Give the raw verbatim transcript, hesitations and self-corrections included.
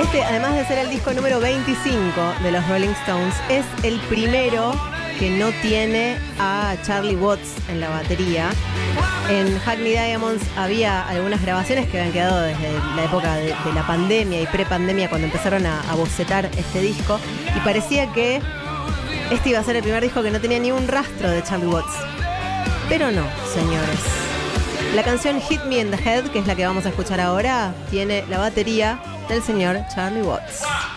Este, además de ser el disco número veinticinco de los Rolling Stones, es el primero que no tiene a Charlie Watts en la batería. En Hackney Diamonds había algunas grabaciones que habían quedado desde la época de, de la pandemia y pre-pandemia, cuando empezaron a, a bocetar este disco, y parecía que este iba a ser el primer disco que no tenía ni un rastro de Charlie Watts. Pero no, señores. La canción Hit Me in the Head, que es la que vamos a escuchar ahora, tiene la batería del señor Charlie Watts.